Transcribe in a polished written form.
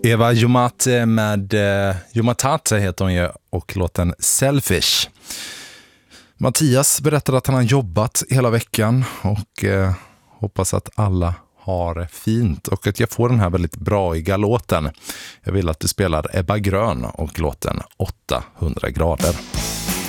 Eva Jomate med Jomatate heter hon ju, och låten Selfish. Mattias berättade att han har jobbat hela veckan och hoppas att alla har det fint och att jag får den här väldigt braiga låten. Jag vill att du spelar Ebba Grön och låten 800 grader.